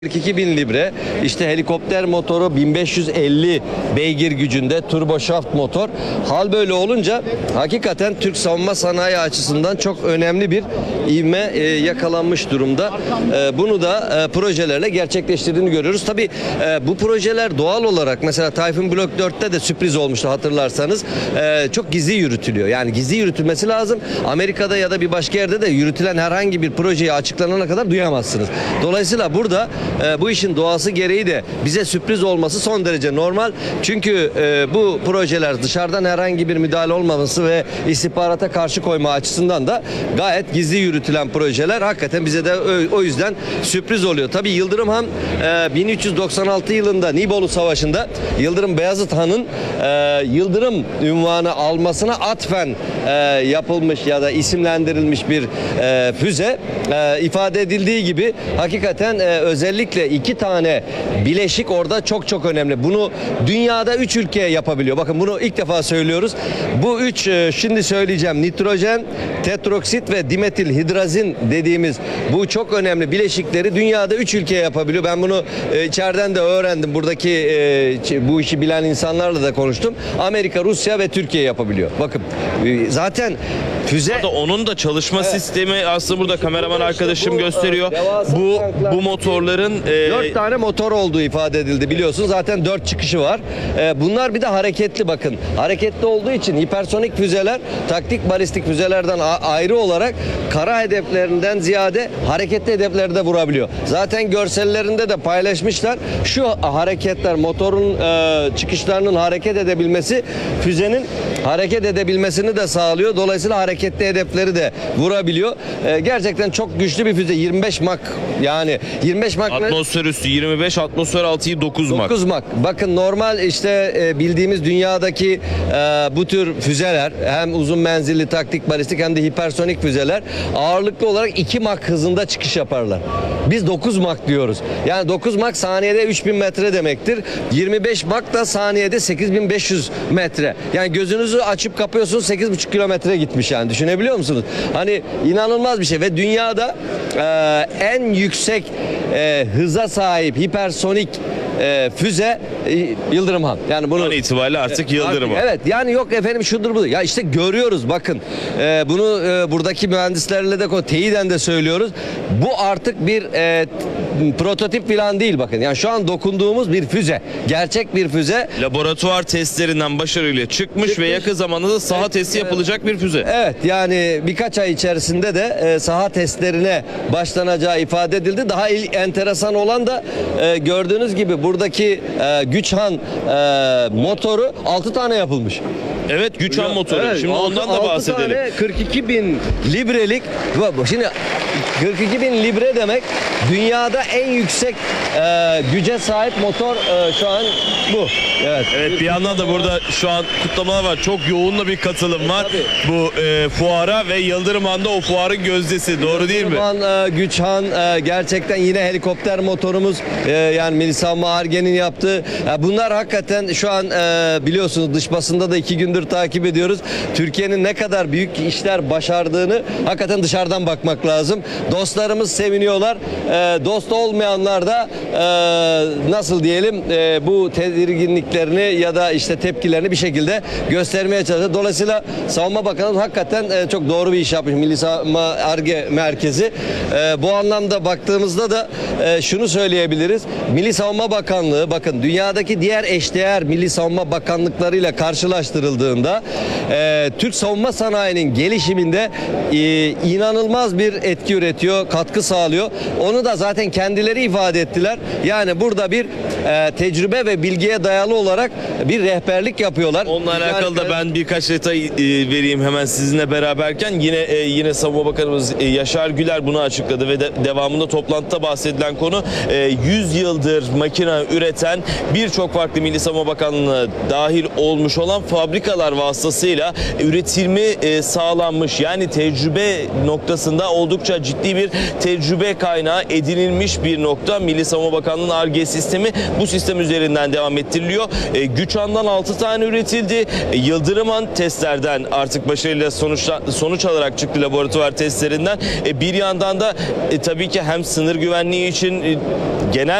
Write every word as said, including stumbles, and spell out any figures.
kırk iki bin libre, işte helikopter motoru bin beş yüz elli beygir gücünde, turboşaft motor. Hal böyle olunca hakikaten Türk savunma sanayi açısından çok önemli bir ivme e, yakalanmış durumda. E, bunu da e, projelerle gerçekleştirdiğini görüyoruz. Tabii e, bu projeler doğal olarak mesela Tayfun Blok dörtte de sürpriz olmuştu hatırlarsanız. E, çok gizli yürütülüyor. Yani gizli yürütülmesi lazım. Amerika'da ya da bir başka yerde de yürütülen herhangi bir projeyi açıklanana kadar duyamazsınız. Dolayısıyla burada e, bu işin doğası gereği de bize sürpriz olması son derece normal. Çünkü e, bu projeler dışarıdan herhangi bir müdahale olmaması ve istihbarata karşı koyma açısından da gayet gizli yürütülen projeler hakikaten bize de o yüzden sürpriz oluyor. Tabii Yıldırım Han e, bin üç yüz doksan altı yılında Nibolu Savaşı'nda Yıldırım Beyazıt Han'ın e, Yıldırım unvanı almasına atfen e, yapılmış ya da isimlendirilmiş bir e, füze e, ifade edildiği gibi hakikaten e, özellikle iki tane bileşik orada çok çok önemli. Bunu dünyada üç ülke yapabiliyor. Bakın bunu ilk defa söylüyoruz. Bu üç e, şimdi söyleyeceğim nitrojen, tetroksit ve dimetil hidrazin dediğimiz bu çok önemli bileşikleri dünyada üç ülke yapabiliyor. Ben bunu e, içeriden de öğrendim. Buradaki e, bu işi bilen insanlarla da konuştum. Amerika, Rusya ve Türkiye yapabiliyor. Bakın e, zaten füze... Burada onun da çalışma evet. sistemi aslında burada kameraman arkadaşım bu, gösteriyor. Bu bu motorların e... dört tane motor olduğu ifade edildi biliyorsun. Zaten dört çıkışı var. E, bunlar bir de hareketli bakın. Hareketli olduğu için hipersonik füzeler taktik balistik füzelerden ayrı olarak kara hedeflerinden ziyade hareketli hedefleri de vurabiliyor. Zaten görsellerinde de paylaşmışlar. Şu hareketler motorun e, çıkışlarının hareket edebilmesi füzenin hareket edebilmesini de sağlıyor. Dolayısıyla hareketli hedefleri de vurabiliyor. E, gerçekten çok güçlü bir füze. yirmi beş mak yani yirmi beş mak atmosfer üstü yirmi beş, atmosfer altı dokuz mak. dokuz mak. Bakın normal işte e, bildiğimiz dünyadaki e, bu tür füzeler hem uzun menzilli taktik balistik hem de hipersonik füzeler ağırlıklı olarak iki mak hızında çıkış yaparlar. Biz dokuz mak diyoruz. Yani dokuz mak saniyede üç bin metre demektir. yirmi beş mak da saniyede sekiz bin beş yüz metre. Yani gözünüzü açıp kapıyorsunuz sekiz buçuk kilometre gitmiş yani. Düşünebiliyor musunuz? Hani inanılmaz bir şey ve dünyada e, en yüksek e, hıza sahip hipersonik e, füze e, Yıldırım Han. Yani bunu an itibariyle artık Yıldırım Han. Evet yani yok efendim şudur budur. Ya işte görüyoruz bakın. E, bunu e, buradaki mühendislerle de teyiden de söylüyoruz. Bu artık bir e, prototip falan değil bakın. Yani şu an dokunduğumuz bir füze. Gerçek bir füze. Laboratuvar testlerinden başarıyla çıkmış, çıkmış. ve yakın zamanda da saha evet, testi yapılacak evet. bir füze. Evet yani birkaç ay içerisinde de e, saha testlerine başlanacağı ifade edildi. Daha il, enteresan olan da e, gördüğünüz gibi buradaki e, Güçhan e, motoru altı tane yapılmış. Evet Güçhan motoru. Evet, Şimdi altı, ondan da bahsedelim. Tane kırk iki bin librelik. Şimdi kırk iki bin libre demek dünyada en yüksek e, güce sahip motor e, şu an bu. Evet. Evet bir yandan da burada şu an kutlamalar var. Çok yoğun da bir katılım var. Tabii. Bu e, fuara ve Yıldırım Han'da o fuarın gözdesi. Doğru değil mi? Yıldırım Han, e, Güçhan e, gerçekten yine helikopter motorumuz e, yani Milli Savunma Ar-Ge'nin yaptığı. E, bunlar hakikaten şu an e, biliyorsunuz dış basında da iki gündür takip ediyoruz. Türkiye'nin ne kadar büyük işler başardığını hakikaten dışarıdan bakmak lazım. Dostlarımız seviniyorlar. E, dost olmayanlar da e, nasıl diyelim e, bu tedirginliklerini ya da işte tepkilerini bir şekilde göstermeye çalışıyor. Dolayısıyla Savunma Bakanı hakikaten e, çok doğru bir iş yapmış. Milli Savunma Ar-Ge Merkezi. E, bu anlamda baktığımızda da e, şunu söyleyebiliriz. Milli Savunma Bakanlığı bakın dünyadaki diğer eşdeğer Milli Savunma Bakanlıklarıyla karşılaştırıldığında e, Türk savunma sanayinin gelişiminde e, inanılmaz bir etki üretiyor, katkı sağlıyor. Onu da zaten kendileri ifade ettiler. Yani burada bir e, tecrübe ve bilgiye dayalı olarak bir rehberlik yapıyorlar. Onunla yani, alakalı da ben birkaç detay e, vereyim hemen sizinle beraberken. Yine e, yine Savunma Bakanımız e, Yaşar Güler bunu açıkladı ve de, devamında toplantıda bahsedilen konu e, yüz yıldır makine üreten birçok farklı Milli Savunma Bakanlığı'na dahil olmuş olan fabrikalar vasıtasıyla üretimi e, sağlanmış. Yani tecrübe noktasında oldukça ciddi bir tecrübe kaynağı edinilmiş bir nokta. Milli Savunma Bakanlığı'nın Ar-Ge sistemi bu sistem üzerinden devam ettiriliyor. E, Güçan'dan altı tane üretildi. E, Yıldırıman testlerden artık başarıyla sonuçla, sonuç alarak çıktı laboratuvar testlerinden. E, bir yandan da e, tabii ki hem sınır güvenliği için e, genel